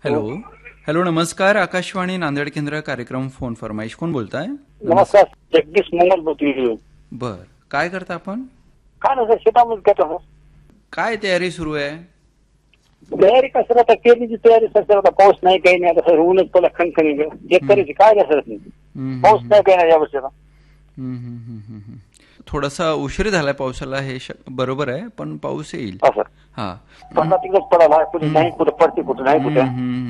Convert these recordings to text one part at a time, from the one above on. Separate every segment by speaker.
Speaker 1: Hello. Hello, नमस्कार. आकाशवाणी नांदेड केंद्र कार्यक्रम फोन फरमाईश. कोण बोलताय?
Speaker 2: नमस्कार, जगदीश मंगल बोलतोय.
Speaker 1: बर, काय करता आपण?
Speaker 2: काय ना सर, शेतामध्ये घेतो सर.
Speaker 1: काय तयारी सुरू आहे?
Speaker 2: तयारी का सर, आता पेरणीची तयारी सर. आता पाऊस नाही, काही नाही. आता सर ऊनच पडला खणखणी. शेतकऱ्याची काय नाही सर, पाऊस नाही, काही नाही यावर्षी.
Speaker 1: थोडासा उशीर झालाय पावसाला, हे बरोबर आहे, पण पाऊस येईल.
Speaker 2: हा, पडला तिकडच पडाला, कुठे नाही, कुठे पडते, कुठे नाही, कुठे.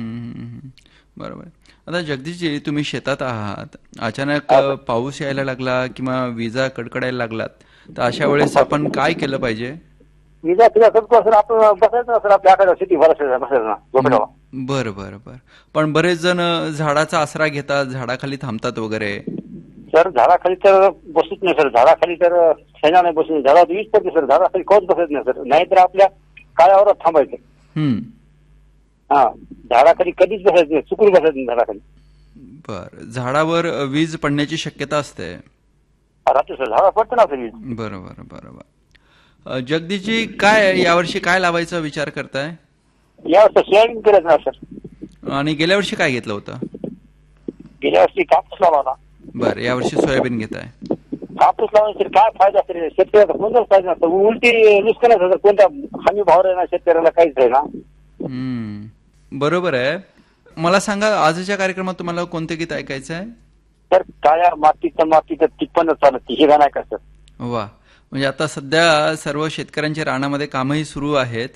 Speaker 1: बरोबर. आता जगदीशजी, तुम्ही शेतात आहात, अचानक पाऊस यायला लागला किंवा विजा कडकडायला लागलात, तर अशा वेळेस आपण काय केलं पाहिजे?
Speaker 2: विजा तिला सर आपण बसायचं सर, आपल्याकडे शेती बसायचं ना.
Speaker 1: बर बर बर. पण बरेच जण झाडाचा आसरा घेतात, झाडाखाली थांबतात वगैरे.
Speaker 2: सर झाडाखाली तर बसत नाही सर, झाडाखाली तर सेना नाही बसत, झाडात वीज पडते सर, झाडाखाली कोच बसत नाही सर, नाहीतर आपल्या काळावरच थांबायचं. हा, झाडाखाली कधीच बसायचं नाही, चुकून बसायचं नाही झाडाखाली.
Speaker 1: बर, झाडावर वीज पडण्याची शक्यता असते?
Speaker 2: रात्री सर झाडा पडते ना सर वीज.
Speaker 1: बरोबर बरोबर. जगदीशजी, काय यावर्षी काय लावायचा विचार करताय?
Speaker 2: यावर्षी सोयाबीन केलं ना सर.
Speaker 1: आणि गेल्या वर्षी काय घेतलं होतं?
Speaker 2: गेल्या वर्षी कापूस लावला.
Speaker 1: बर, यावर्षी सोयाबीन घेताय?
Speaker 2: कापूस लावून सर काय फायदा सर, शेतकऱ्याचा कोणताच फायदा नसतो, उलटी नुकसानच सर. कोणता हमी भाव आहे ना शेतकऱ्याला, काहीच आहे ना.
Speaker 1: बरोबर आहे. मला सांगा, आजच्या कार्यक्रमात तुम्हाला कोणते गीत ऐकायचं आहे?
Speaker 2: तर काळ्या मातीचं टिप्पण चालत, हे गाणं आहे का सर?
Speaker 1: वा, म्हणजे आता सध्या सर्व शेतकऱ्यांच्या रानामध्ये कामही सुरू आहेत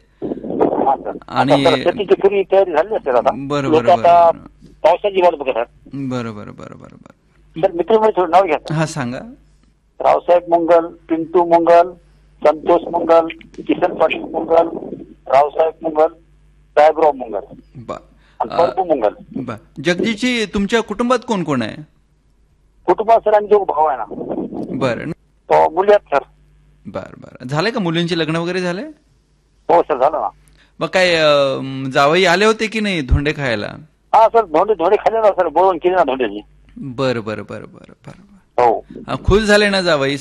Speaker 1: आणि
Speaker 2: शेतीची पूर्वी तयारी झाली असेल आता.
Speaker 1: बरोबर
Speaker 2: आता पावसाची वाट बघत.
Speaker 1: बरोबर बरोबर.
Speaker 2: सर मित्र थोडं नाव घ्या.
Speaker 1: हा, सांगा.
Speaker 2: रावसाहेब मंगल, पिंटू मंगल, संतोष मंगल, किसन पाटील मंगल, रावसाहेब मंगल, साहेबराव मंगल, प्रभू मंगल.
Speaker 1: जगदीशजी, तुमच्या कुटुंबात कोण कोण आहे?
Speaker 2: कुटुंबात सर आम्ही जो भाऊ आहे ना.
Speaker 1: बरं.
Speaker 2: तो मुली आहेत सर.
Speaker 1: बर. झाले का मुलींचे लग्न वगैरे झाले?
Speaker 2: हो सर, झालं ना.
Speaker 1: मग काय जावई आले होते की नाही धोंडे खायला?
Speaker 2: हा सर, धोंडे खाल्ले ना सर, बोलून केले ना धोंड्याची.
Speaker 1: बर.
Speaker 2: हो.
Speaker 1: खुश झाले ना जावई?